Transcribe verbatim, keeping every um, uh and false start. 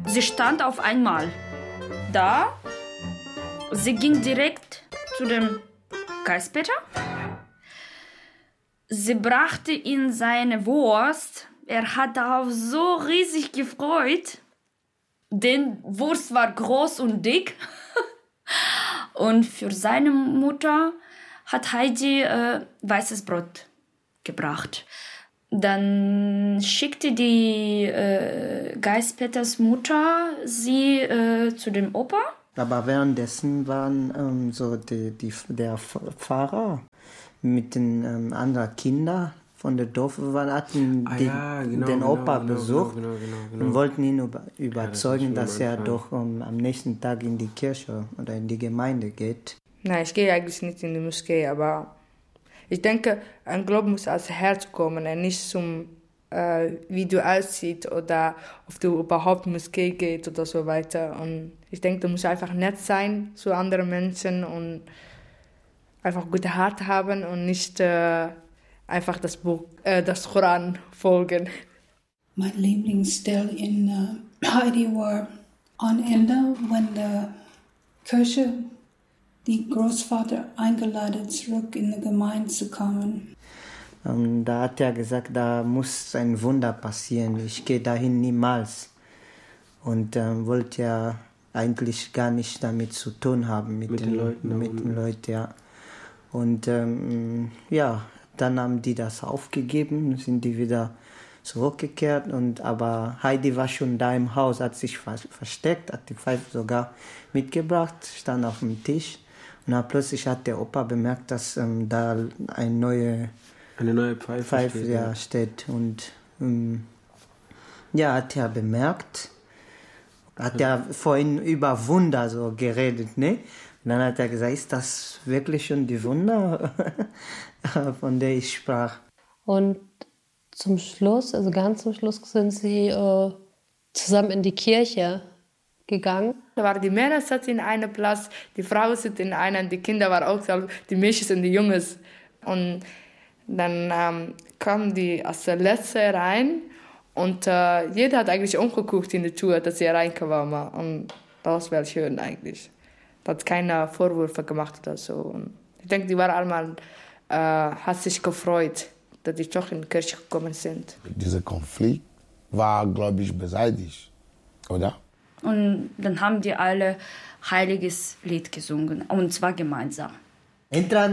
Sie stand auf einmal da. Sie ging direkt zu dem Geistpeter. Sie brachte ihm seine Wurst. Er hat darauf so riesig gefreut. Denn Wurst war groß und dick. Und für seine Mutter hat Heidi äh, weißes Brot gebracht. Dann schickte die äh, Geistpeters Mutter sie äh, zu dem Opa. Aber währenddessen waren ähm, so die, die, der Pfarrer mit den ähm, anderen Kindern von der Dorf waren, hatten ah, die, ja, genau, den genau, Opa genau, besucht genau, genau, genau. und wollten ihn über, überzeugen, ja, das dass er doch um, am nächsten Tag in die Kirche oder in die Gemeinde geht. Nein, ich gehe eigentlich nicht in die Moschee, aber ich denke, ein Glaube muss aus dem Herz kommen und nicht zum, äh, wie du aussiehst oder ob du überhaupt in die Moschee gehst oder so weiter. Und ich denke, du musst einfach nett sein zu anderen Menschen und einfach gute Hart haben und nicht äh, einfach das Buch, äh, das Koran folgen. Mein Lieblingsstelle in uh, Heidi war am Ende, wenn die Kirche die Großvater eingeladen, zurück in die Gemeinde zu kommen. Ähm, da hat er gesagt, da muss ein Wunder passieren. Ich gehe dahin niemals. Und ähm, wollte ja eigentlich gar nicht damit zu tun haben mit, mit den, den Leuten. Mit den Leuten, ja. Und ähm, ja, dann haben die das aufgegeben, sind die wieder zurückgekehrt. Und, aber Heidi war schon da im Haus, hat sich versteckt, hat die Pfeife sogar mitgebracht, stand auf dem Tisch. Und dann plötzlich hat der Opa bemerkt, dass ähm, da eine neue, eine neue Pfeife, Pfeife steht, ja, ja. steht. Und ähm, ja, hat er bemerkt, hat er vorhin über Wunder so geredet, ne? Und dann hat er gesagt, ist das wirklich schon die Wunder, von der ich sprach? Und zum Schluss, also ganz zum Schluss, sind sie äh, zusammen in die Kirche gegangen. Da waren die Männer saßen in einem Platz, die Frauen sitzen in einem, die Kinder waren auch da, die Mädchen und die Jungs. Und dann ähm, kamen die als Letzte rein und äh, jeder hat eigentlich umgeguckt in die Tür, dass sie reinkamen. Und das war schön eigentlich. Da hat keiner Vorwürfe gemacht oder so. Und ich denke, die waren einmal, äh, hat sich gefreut, dass die doch in die Kirche gekommen sind. Dieser Konflikt war, glaube ich, beseitigt, oder? Und dann haben die alle heiliges Lied gesungen, und zwar gemeinsam. Entra